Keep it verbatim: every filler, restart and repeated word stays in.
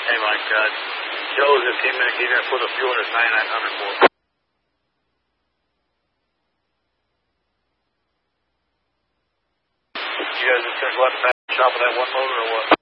Hey, Mike, uh, Joe's in ten minutes. He's going to put the fuel in his ninety-nine hundred for us. You guys just going to go out the back shop with that one motor or what?